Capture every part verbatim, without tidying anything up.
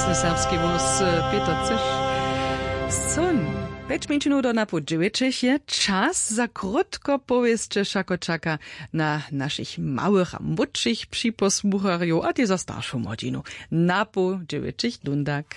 Jasny serbski wóz Peter Cysz. Sun. Pięć minut do na dziewięć je czas za krótko powieść Szakoczaka na naszych małych a młodszych przyposłuchariów, a ty za starszą młodzinu. Na po dziewięć dundak.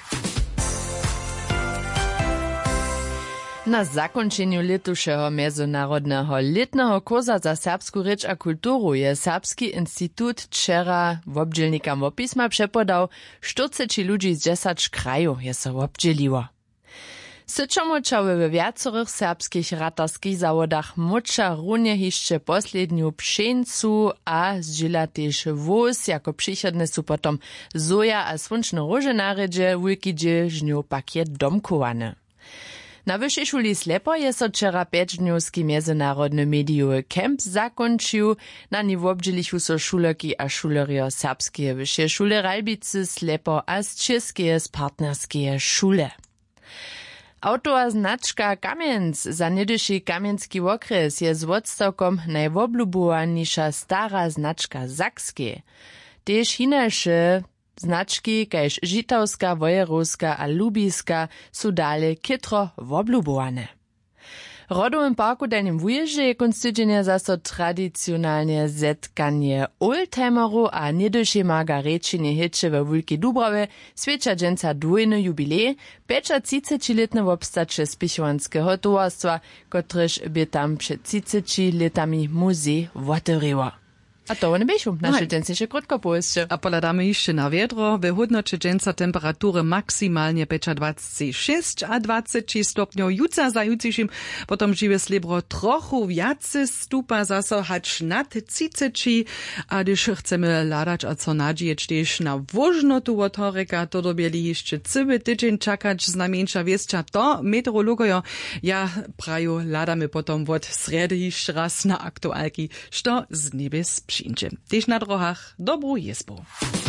Na zakończeniu letušeho medzinárodného letného kurza za serbsku rěč a kulturu je Serbski institut wczera wobdźělnikam wopisma přepodał, čtyřicet ludzi z dziesięciu krajów je so wobdźěliło. Syczomočały we wiacorych serbskich ratarskich zawodach moča runje hišće poslednju pšencu a zdźěla tež wóz, jako přichodne su potom soja a slunčne róže naredźe, wulki dźě žnjo pak je domkowane. Na Wyższej Szuli Slepo je so wczera pięćdniowski międzynarodny mediowy kemp zakończył. Na nim wobdźělichu so šulerki a šulerjo serbskie Wyższej Szule Ralbicy, Slepo a z českie z partnerskie szule. Autowa znaczka Kamienc za niedyši Kamienski okres je z odstawkom najwoblubowanisza stara znaczka Sakskie. Tež hinajsze znaczki, kaž Žitavska, Wojerowska a Lubiska su dale kytro woblubowane. W Rodowym parku Delnym Wujrze je konstydzenie zaso tradicjonalne zetkanie oldtimeru a niedyši Margarečine hitče we Wulki Dubrowie swiecza dżęca dwójny jubilej, pięćdziesięcioletne wobstacze spichovanskiego towarstwa, kotryż by tam przed trzydziećmi latami muzej wotyriło. A to one byšu, naše dženciše krotko povesće. A poladamy jeszcze na wiedro, we hodnocie dżęca temperatury maksymalnie dwadzieścia sześć a dwadzieścia stopniów. Juca za jucišim potom žiwe slibro trochu viace stupa zaso hać nad trzydzieści, a gdyż chcemy ladać a co nadzieć też na wożnotu wotoreka, to dobieli jeszcze cały tydzień czakać znamieńcza wiescia, to meteorologojo ja praju ladamy potom od sredy jeszcze raz na aktualki, što z niebes przyjdzie. Też na drogach dobrą jezbu.